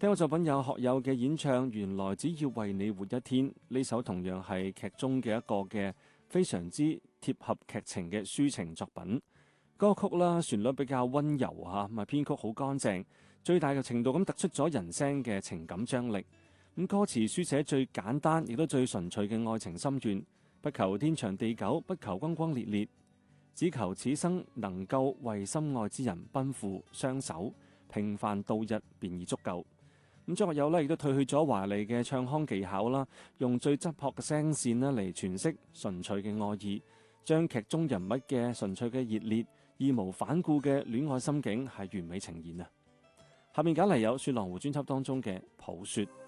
聽過作品有學友嘅演唱，原來只要為你活一天，呢首同樣係劇中嘅一個嘅非常之貼合劇情嘅抒情作品。歌曲啦，旋律比較溫柔嚇，咁編曲好乾淨，最大嘅程度咁突出咗人聲嘅情感張力。咁歌詞書寫最簡單亦都最純粹嘅愛情心願，不求天長地久，不求轟轟烈烈，只求此生能夠為心愛之人奔赴相守，平凡度日便已足夠。咁張學友呢亦都褪去咗華麗嘅唱腔技巧啦，用最質樸嘅聲線呢嚟詮釋純粹嘅愛意，將劇中人物嘅純粹嘅熱烈、義無反顧嘅戀愛心境係完美呈現啊！下面揀嚟有雪狼湖專輯當中嘅《抱雪》。